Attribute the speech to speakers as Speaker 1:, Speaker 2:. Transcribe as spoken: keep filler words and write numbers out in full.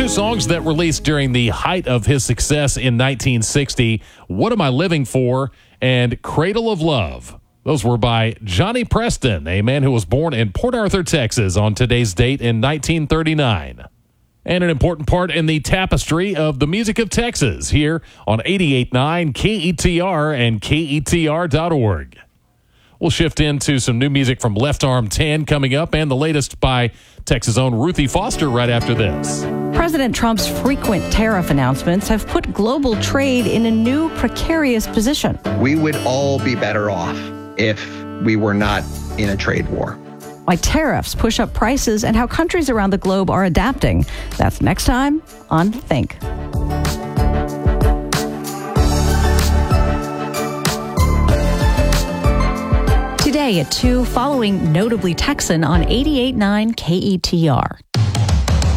Speaker 1: songs that released during the height of his success in nineteen sixty, What Am I Living For? And Cradle of Love. Those were by Johnny Preston, a man who was born in Port Arthur, Texas on today's date in nineteen thirty-nine. And an important part in the tapestry of the music of Texas here on eighty-eight point nine K E T R and K E T R dot org. We'll shift into some new music from Left Arm ten coming up, and the latest by Texas' own Ruthie Foster right after this.
Speaker 2: President Trump's frequent tariff announcements have put global trade in a new precarious position.
Speaker 3: We would all be better off if we were not in a trade war.
Speaker 2: Why tariffs push up prices and how countries around the globe are adapting. That's next time on Think. Today at two, following Notably Texan on eighty-eight point nine K E T R.